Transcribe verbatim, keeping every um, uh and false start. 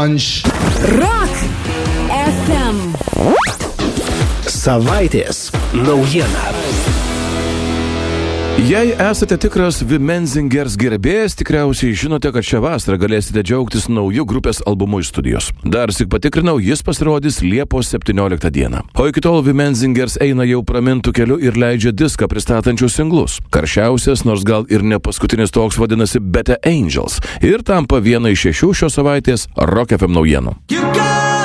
Launch. Rock F M. Savaitės naujiena. Jei esate tikras Wimenzingers gerbėjas, tikriausiai žinote, kad šią vasarą galėsite džiaugtis nauju grupės albumu iš studijos. Dar sik patikrinau, jis pasirodys Liepos septynioliktą dieną. O iki tol Wimenzingers eina jau pramintų keliu ir leidžia diską pristatančius singlus. Karščiausias, nors gal ir ne paskutinis toks, vadinasi Better Angels ir tampa viena iš šešių šios savaitės Rock F M naujienų.